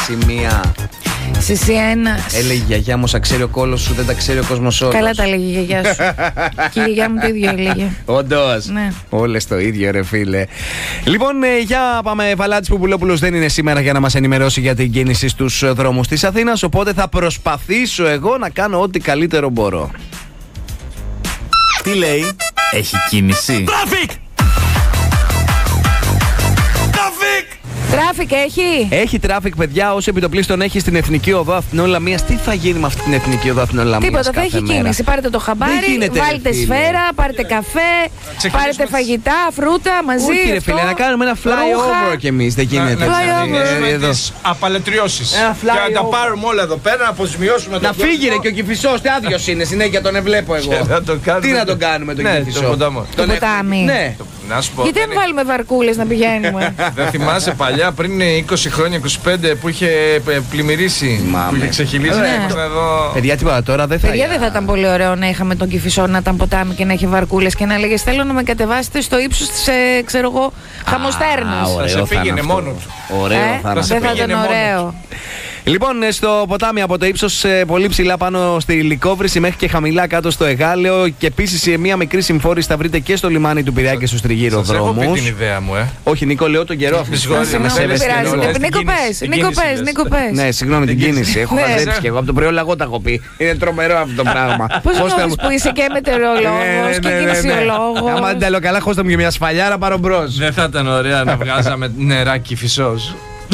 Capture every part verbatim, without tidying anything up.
σημεία. Εσύ ένα. Έλεγε η γιαγιά μου, όσα ξέρει ο κόλος σου, δεν τα ξέρει ο κόσμος όλος. Καλά τα έλεγε η γιαγιά σου. Και η γιαγιά μου το ίδιο έλεγε. Όντως. Ναι. Όλες το ίδιο, ρε φίλε. Λοιπόν, ε, για πάμε. Βαλάτης Πουπουλόπουλος δεν είναι σήμερα για να μας ενημερώσει για την κίνηση στους δρόμους της Αθήνας. Οπότε θα προσπαθήσω εγώ να κάνω ό,τι καλύτερο μπορώ. Τι λέει, έχει κίνηση? Traffic! Τράφικ έχει. Έχει τράφικ, παιδιά. Όσο επιτοπλίστων έχει στην Εθνική Οδό Αθηνών Λαμίας. Τι θα γίνει με αυτή την Εθνική Οδό Αθηνών Λαμίας? Τίποτα, θα έχει μέρα. κίνηση. Πάρετε το χαμπάρι, γίνεται, βάλτε σφαίρα, πάρετε καφέ, πάρετε φαγητά, φρούτα μαζί. Όχι, ρε φίλε, να κάνουμε ένα flyover κι εμείς. Δεν γίνεται. Να Fly κάνουμε τις απαλετριώσεις. Ένα Και να τα flyover. πάρουμε όλα εδώ πέρα, να αποζημιώσουμε Να φύγει ρε και ο Κηφισός, τι άδειος είναι, συνέχεια τον εβλέπω εγώ. να τον κάνουμε. Τι να τον κάνουμε τον Ναι, Κηφισό? τον ποτάμο. Το ποτάμι. Ναι. Να σου πω. Γιατί δεν δεν- βάλουμε βαρκούλες να πηγαίνουμε? Δεν θυμάσαι παλιά πριν είκοσι χρόνια, είκοσι πέντε που είχε ε, πλημμυρίσει, Θυμάμαι. που είχε ξεχυλήσει. Ναι. Ήμασταν εδώ. Παιδιά, τίποτα τώρα δεν θα. Παιδιά, δεν θα ήταν πολύ ωραίο να είχαμε τον Κηφισό να ήταν ποτάμι και να έχει βαρκούλες και να λέγε θέλω να με κατεβάσετε στο ύψος της, ε, ξέρω εγώ, χαμοστέρνας. Α, ωραίο σε θα πήγαινε είναι αυτό. μόνο του. Ωραίο Ε, θα είναι σε δεν αυτό. θα πήγαινε ήταν μόνο ωραίο. Λοιπόν, ε, στο ποτάμι από το ύψος ε, πολύ ψηλά πάνω στη Λυκόβρηση μέχρι και χαμηλά κάτω στο Εγάλεο. Και επίσης μια μικρή συμφόρηση θα βρείτε και στο λιμάνι του Πειραιά και στους Σας έχω πει τριγύρω-δρόμους. την ιδέα μου, ε. Όχι, Νίκο, λέω τον καιρό αυτή τη στιγμή. Συγγνώμη, Να με με Δεν σέβεσαι σέβεσαι πειράζει. όλο. όλο. Νίκο Την πες, κίνηση, Νίκο την πες, κίνηση Νίκο λες. πες. Ναι, συγγνώμη την Την κίνηση. κίνηση. Έχω Ναι. χαζέψει και εγώ από το πρωί λαγό τα έχω πει. Είναι τρομερό αυτό το πράγμα. Πώς Χώστα γνωρίζεις μου. που είσαι και μετεωρολόγος και κινησιολόγος? Άμα δεν τα λέω καλά, χώστα μου και μια σφαλιάρα πάρω μπρος. Δεν θα ήταν ωραία να βγάζαμε νεράκι φυσός?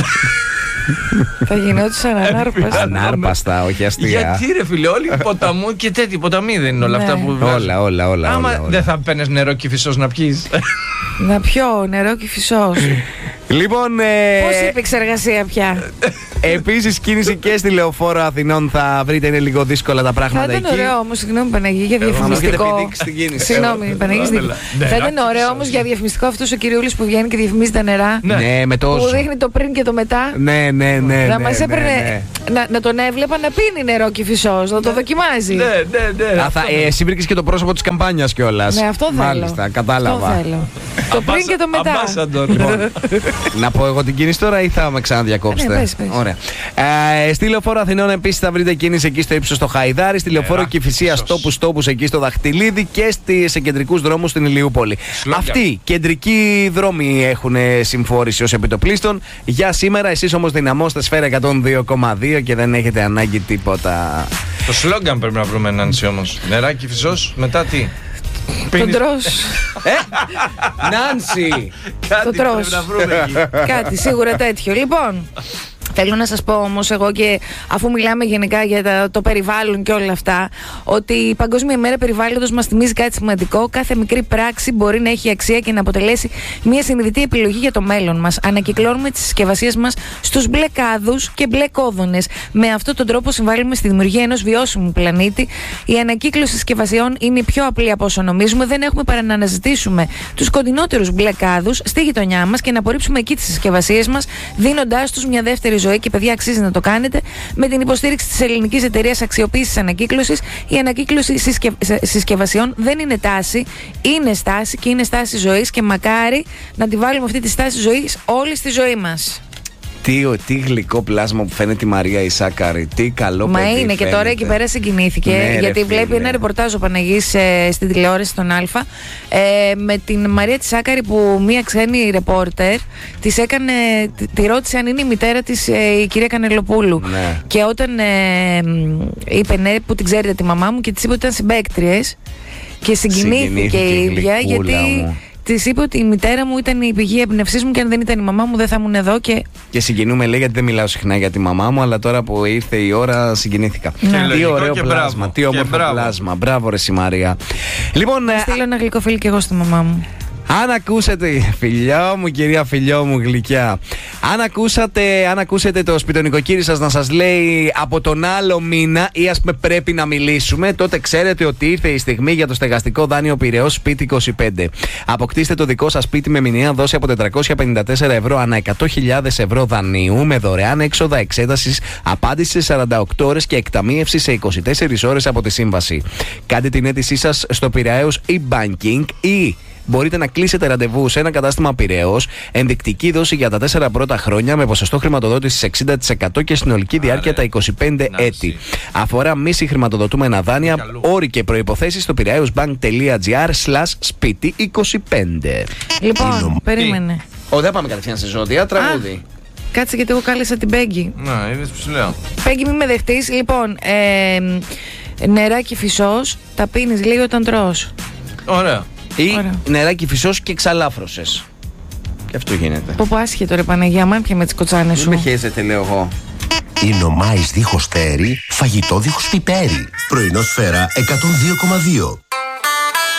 Θα γινόντουσαν ανάρπαστα. Ανάρπαστα, όχι αστεία. Γιατί ρε φίλε, όλοι οι ποταμού και τέτοιοι ποταμοί δεν είναι όλα Ναι. αυτά που βγάζουν? Όλα, όλα, όλα. Άμα όλα, όλα. δεν θα παίρνεις νερό και φυσός να πιείς? Να πιω νερό Κηφισός. Λοιπόν, ε, Πώς είπε η εξεργασία πια? επίσης κίνηση και στη Λεωφόρο Αθηνών θα βρείτε, είναι λίγο δύσκολα τα Θα πράγματα ήταν εκεί. ωραίο όμως, συγγνώμη Παναγί, για Θα μου έχετε διαφημιστικό. επιδείξει την κίνηση. Συγγνώμη, Παναγί, έχεις δίκιο. Ναι, Θα ήταν νεράκι ωραίο σας. όμως για διαφημιστικό αυτός ο κυριούλης που βγαίνει και διαφημίζει τα νερά. Ναι. Ναι, με το Που όσο. δείχνει το πριν και το μετά. Ναι, ναι, ναι. Να ναι, μας ναι, έπαιρνε. ναι. Να, να τον έβλεπα να πίνει νερό Κηφισός, να το δοκιμάζει. Ναι, ναι, ναι. Α, θα, ε, εσύ βρήκες και το πρόσωπο της καμπάνιας κιόλας. Ναι, αυτό θέλω. Μάλιστα, κατάλαβα. Αυτό θέλω. Το πριν και το μετά. Ambassador. Να πω εγώ την κίνηση τώρα ή θα με ξαναδιακόψετε? Ναι, πες, πες. Ωραία. Ε, στη Λεωφόρο Αθηνών επίσης θα βρείτε κίνηση εκεί στο ύψος στο Χαϊδάρι, στη Λεωφόρο Νεράκι Κηφισίας φυσός. τόπους τόπους εκεί στο Δαχτυλίδι και στη, σε κεντρικούς δρόμους στην Ηλιούπολη. Σλόγγαν. Αυτοί κεντρικοί δρόμοι έχουν συμφόρηση ως επιτοπλίστων. Για σήμερα εσείς όμως δυναμώστε Σφαίρα εκατόν δύο κόμμα δύο και δεν έχετε ανάγκη τίποτα. Το σλόγγαν πρέπει να βρούμε, Νάνση, όμως. Νεράκι φυσός, μετά τι? Τον τρως. Ε, Νάνση! Κάτι Το τρως. πρέπει να βρούμε εκεί. Κάτι σίγουρα τέτοιο. Λοιπόν, θέλω να σας πω όμως εγώ, και αφού μιλάμε γενικά για τα- το περιβάλλον και όλα αυτά, ότι η Παγκόσμια ημέρα περιβάλλοντος μας θυμίζει κάτι σημαντικό. Κάθε μικρή πράξη μπορεί να έχει αξία και να αποτελέσει μια συνειδητή επιλογή για το μέλλον μας. Ανακυκλώνουμε τις συσκευασίες μας στους μπλε κάδους και μπλε κόδωνες. Με αυτόν τον τρόπο συμβάλλουμε στη δημιουργία ενός βιώσιμου πλανήτη. Η ανακύκλωση συσκευασιών είναι πιο απλή από όσο νομίζουμε. Δεν έχουμε παρά να αναζητήσουμε τους κοντινότερους μπλε κάδους στη γειτονιά μας και να απορρίψουμε εκεί τις συσκευασίες μας, δίνοντάς τους μια δεύτερη ζωή. Και παιδιά, αξίζει να το κάνετε με την υποστήριξη της Ελληνικής Εταιρείας Αξιοποίησης Ανακύκλωσης. Η ανακύκλωση συσκευ... συσκευασιών δεν είναι τάση, είναι στάση και είναι στάση ζωής, και μακάρι να τη βάλουμε αυτή τη στάση ζωής όλη στη ζωή μας. Τι, τι γλυκό πλάσμα που φαίνεται η Μαρία Ισάκαρη. Τι καλό Μα παιδί είναι και φαίνεται. τώρα εκεί πέρα συγκινήθηκε, Ναι, ρε γιατί φίλε. βλέπει ένα ρεπορτάζ ο Παναγής ε, στην τηλεόραση στον Α, ε, με την Μαρία Τσάκαρη, που μία ξένη ρεπόρτερ της έκανε, τη, τη ρώτησε αν είναι η μητέρα της ε, η κυρία Κανελοπούλου. Ναι. Και όταν ε, μ, είπε ναι, που την ξέρετε τη μαμά μου, και της είπε ότι ήταν συμπαίκτριες, και συγκινήθηκε, Συγκινήθηκε η η ίδια, γλυκούλα γιατί μου. της είπε ότι η μητέρα μου ήταν η πηγή εμπνευσής μου, και αν δεν ήταν η μαμά μου δεν θα ήμουν εδώ. Και Και συγκινούμε, λέει, γιατί δεν μιλάω συχνά για τη μαμά μου, αλλά τώρα που ήρθε η ώρα συγκινήθηκα. Ναι. Τι λογικό ωραίο και πλάσμα, μπράβο. τι Και όμορφο μπράβο. πλάσμα. Μπράβο, ρε Μαρία. Λοιπόν, ε, στείλω ένα γλυκό φίλι και εγώ στη μαμά μου. αν ακούσατε, φιλιό μου, κυρία φιλιό μου γλυκιά, αν ακούσατε, αν ακούσετε το σπιτονικοκύρι σας να σας λέει από τον άλλο μήνα, ή ας πούμε πρέπει να μιλήσουμε, τότε ξέρετε ότι ήρθε η στιγμή για το στεγαστικό δάνειο Πειραιώς Σπίτι είκοσι πέντε. Αποκτήστε το δικό σας σπίτι με μηνιαία δόση από τετρακόσια πενήντα τέσσερα ευρώ ανά εκατό χιλιάδες ευρώ δανείου, με δωρεάν έξοδα εξέτασης, απάντηση σε σαράντα οκτώ ώρες και εκταμείευση σε είκοσι τέσσερις ώρες από τη σύμβαση. Κάντε την αίτησή σας στο Πειραιώς e-banking ή μπορείτε να κλείσετε ραντεβού σε ένα κατάστημα Πειραιώς. Ενδεικτική δόση για τα τέσσερα πρώτα χρόνια με ποσοστό χρηματοδότησης εξήντα τοις εκατό και συνολική διάρκεια τα είκοσι πέντε έτη. Αφορά μη συγχρηματοδοτούμενα δάνεια. Όροι και προϋποθέσεις στο πειραιώσbank.gr slash σπίτι είκοσι πέντε. Λοιπόν, περίμενε. Ω, δεν πάμε κατευθείαν σε ζώδια, τραγούδι. Κάτσε γιατί εγώ κάλεσα την Πέγγι. Να, είδες που σου λέω. Πέγγι, μη με δεχτείς. Λοιπόν, ε, νεράκι φυσός, τα πίνεις λίγο όταν τρως. Ωραία. Ή Ωραία. νεράκι φυσός και ξαλάφρωσες. Και αυτό γίνεται. Πω πω άσχετο ρε Παναγία, μάν πια με τις κοτσάνες σου. Μην με χέζετε, λέω εγώ. Είναι ο Μάης δίχως τέρι, φαγητό δίχως πιπέρι. Πρωινό σφαίρα εκατόν δύο κόμμα δύο.